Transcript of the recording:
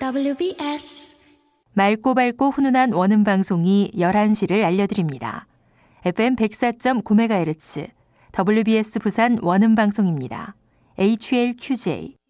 맑고 밝고 훈훈한 원음 방송이 11시를 알려드립니다. FM 104.9MHz WBS 부산 원음 방송입니다. HLQJ